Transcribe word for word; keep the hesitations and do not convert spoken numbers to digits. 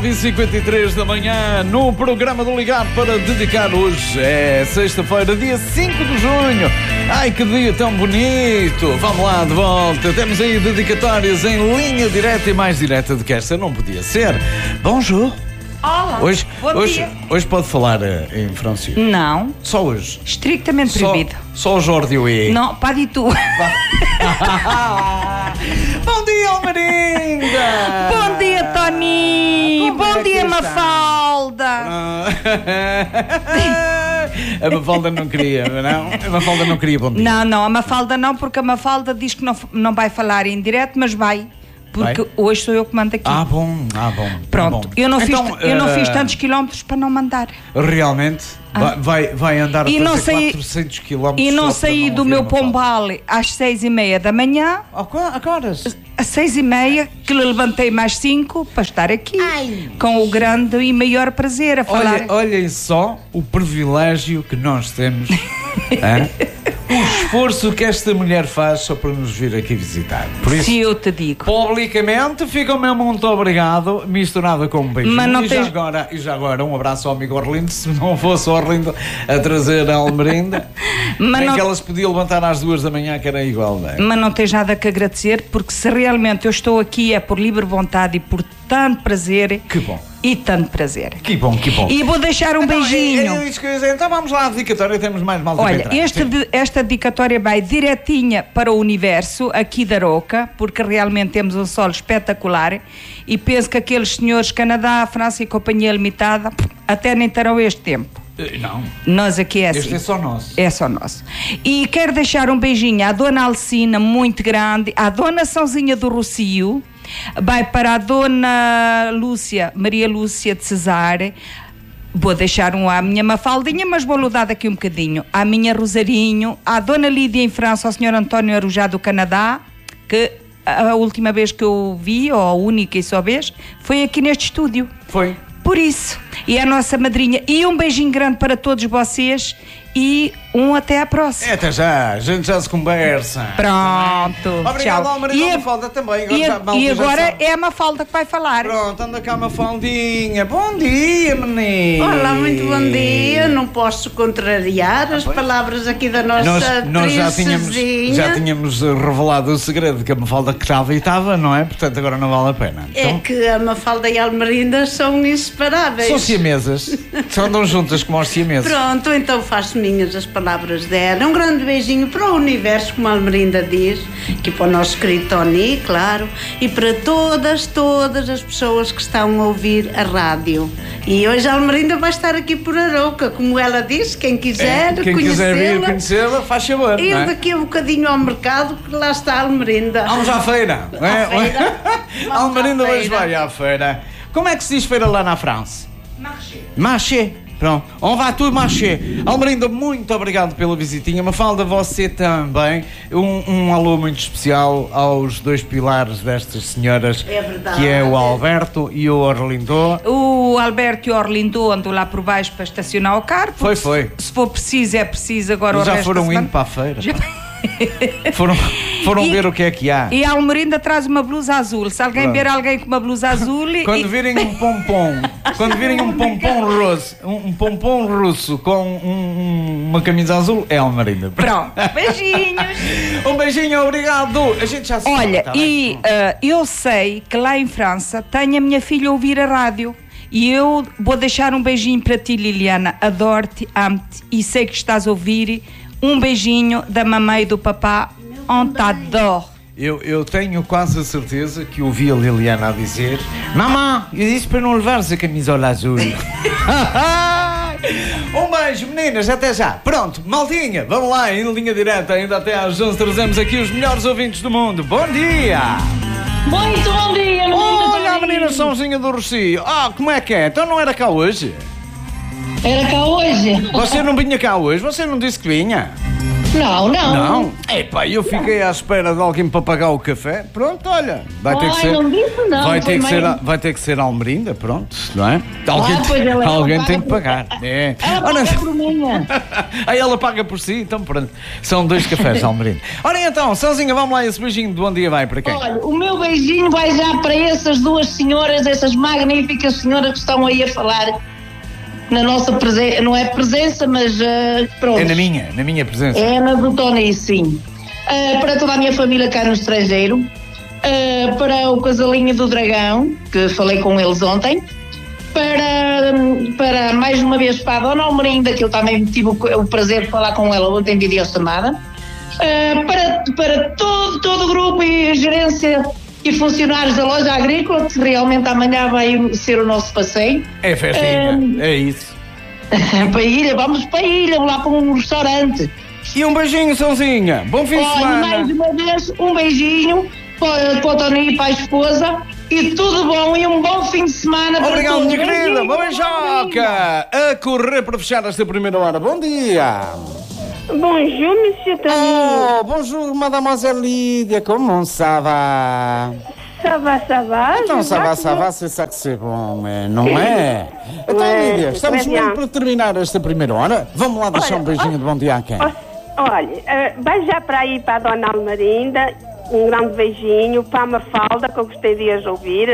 nove e cinquenta e três da manhã, no programa do Ligado para dedicar hoje. É sexta-feira, dia cinco de junho. Ai, que dia tão bonito. Vamos lá, de volta. Temos aí dedicatórias em linha direta e mais direta do que esta não podia ser. Bonjour. Olá, hoje, bom hoje, dia. Hoje pode falar uh, em francês? Não. Só hoje? Estritamente proibido. Só, só o Jordi e... Não, pas du tout. Bom dia, Almerinda! Bom dia, Tony! Como Bom é dia, que está? Mafalda! Ah. A Mafalda não queria, não? A Mafalda não queria bom dia. Não, não, a Mafalda não, porque a Mafalda diz que não, não vai falar em direto, mas vai. Porque Vai? hoje sou eu que mando aqui. Ah, bom, ah, bom. Pronto, ah, bom. eu, não, Então, fiz, eu não uh, fiz tantos quilómetros para não mandar. Realmente? Ah. Vai, vai andar a E fazer não saí- quatrocentos quilómetros E não só para saí não do ouvir meu a Mafalda? Pombal às seis e meia da manhã, Ah, qua- a que horas? às seis e meia, que levantei mais cinco para estar aqui. Ai. Com o grande e maior prazer a falar. Olha, olhem só o privilégio que nós temos. Hã? O esforço que esta mulher faz só para nos vir aqui visitar. Por isso, Se eu te digo. publicamente, fica o meu muito obrigado, misturado com um beijinho. Mas não e, já tens- agora, e já agora, um abraço ao amigo Orlindo, se não fosse o Orlindo a trazer a Almerinda, Mas nem não- que ela se podia levantar às duas da manhã, que era igual, não é? Mas não tens nada que agradecer, porque se realmente eu estou aqui é por livre vontade e por tanto prazer. Que bom. E tanto prazer. Que bom, que bom. E vou deixar um Então, beijinho. é- é isso que eu ia dizer. Então vamos lá à dedicatória, temos mais mal de Olha, entrar. este Sim. de- esta dedicatória vai direitinha para o universo, aqui da Roca, porque realmente temos um solo espetacular e penso que aqueles senhores Canadá, França e Companhia Limitada até nem terão este tempo. Eh, Não, Nós aqui é assim. este é só nosso. É só nosso. E quero deixar um beijinho à Dona Alcina, muito grande, à Dona Sãozinha do Rocio, vai para a Dona Lúcia, Maria Lúcia de Cesare. Vou deixar um à minha Mafaldinha, mas vou mudar daqui um bocadinho. À minha Rosarinho, à Dona Lídia em França, ao senhor António Arujá do Canadá, que a última vez que eu vi, ou a única e só vez, foi aqui neste estúdio. Foi. Por isso, e a nossa madrinha, e um beijinho grande para todos vocês e um até à próxima. É, até já, a gente já se conversa. Pronto, Obrigado, tchau. Almerinda, E, a- Mafalda também. Agora e, a- já- malta e já agora sabe. é a Mafalda que vai falar. Pronto, anda cá uma faldinha. Bom dia, menina. Olá, muito bom dia. Não posso contrariar as palavras aqui da nossa Nós, nós já, tínhamos, princesinha. já tínhamos eh, revelado o segredo que a Mafalda que estava e estava, não é? Portanto, agora não vale a pena. É Então, que a Mafalda e a Almerinda são inseparáveis. são siamesas. Só andam juntas como os siameses. Pronto, então faço minhas as palavras dela. Um grande beijinho para o universo, como a Almerinda diz, aqui para o nosso querido Tony, claro, e para todas, todas as pessoas que estão a ouvir a rádio. E hoje a Almerinda vai estar aqui por Arouca, como ela disse, quem quiser É, quem quiser vir conhecê-la. conhecê-la, faz favor. Ir não é? daqui a um bocadinho ao mercado, que lá está a Almerinda. Vamos à feira. não é? À feira. Vamos A Almerinda à hoje feira. vai à feira. Como é que se diz feira lá na França? Marché. Marché. Pronto, on va tout marcher. Almerinda, muito obrigado pela visitinha. Mafalda, você também. Um, um alô muito especial aos dois pilares destas senhoras, É verdade. que é o Alberto e o Orlindo. O Alberto e o Orlindo andam lá por baixo para estacionar o carro. Foi, porque foi. Se, se for preciso, é preciso agora o Já resto foram da semana. indo para a feira. Foram, foram E- ver o que é que há. E a Almerinda traz uma blusa azul. Se alguém Pronto. ver alguém com uma blusa azul... e- Quando virem um pompom, quando virem um pompom russo, um, um pompom russo com um- um- uma camisa azul, é Almerinda. Pronto, beijinhos. Um beijinho, obrigado. A gente já se fala, Olha, tá e bem? ah, eu sei que lá em França tem a minha filha a ouvir a rádio. E eu vou deixar um beijinho para ti, Liliana. Adoro-te, amo-te e sei que estás a ouvir. Um beijinho da mamãe e do papá. On t'adore. Eu, eu tenho quase a certeza que ouvi a Liliana a dizer: Mamãe, eu disse para não levares a camisola azul. Um beijo, meninas, até já. Pronto, maldinha, vamos lá, em linha direta, ainda até às onze trazemos aqui os melhores ouvintes do mundo. Bom dia! Muito bom dia, menina. Olha a menina Sãozinha do Rocio. Ah, como é que é? Então não era cá hoje? Era cá hoje. Você não vinha cá hoje? Você não disse que vinha? Não, não. Não? Epá, eu fiquei à espera de alguém para pagar o café. Pronto, olha, vai ter Ai, que ser. não disse não, vai, foi ter que ser mais- vai ter que ser Almerinda, pronto, não é? Alguém, Ah, pois ela- alguém ela tem que paga pagar. É. Ela Ora, paga por mim. aí ela paga por si, então pronto. São dois cafés, Almerinda. Ora então, Sãozinha, vamos lá, esse beijinho de bom dia vai para quem? Olha, o meu beijinho vai já para essas duas senhoras, essas magníficas senhoras que estão aí a falar na nossa presença, não é presença, mas uh, pronto. É na minha, na minha presença. É na do Tony, sim. Uh, para toda a minha família cá no estrangeiro, uh, para o casalinho do Dragão, que falei com eles ontem, para, para mais uma vez para a Dona Almerinda, que eu também tive o, o prazer de falar com ela ontem em videochamada, uh, para, para todo, todo o grupo e gerência e funcionários da loja agrícola, que realmente amanhã vai ser o nosso passeio. É festinha, Um, é isso. Para a ilha, vamos para a ilha, vamos lá para um restaurante. E um beijinho, Sãozinha. Bom fim de Olha, semana. mais uma vez, um beijinho para, para o Tony e para a esposa. E tudo bom e um bom fim de semana para Obrigado, todos. minha querida. Beijinho, Uma beijoca. A correr para fechar esta primeira hora. Bom dia. Bonjour, Monsieur Tony. Oh, bonjour, mademoiselle Lídia. Como ça va? Ça va, ça va? Então, Je ça vois va, que ça vous- va, c'est ça que c'est bom, é, não é? Então, Ouais, Lídia, estamos très bien. mesmo para terminar esta primeira hora. Vamos lá deixar um beijinho de bom dia a quem? Ó, Olha, eh, vai já para aí para a Dona Almerinda, um grande beijinho, para a Mafalda, que eu gostei de as ouvir.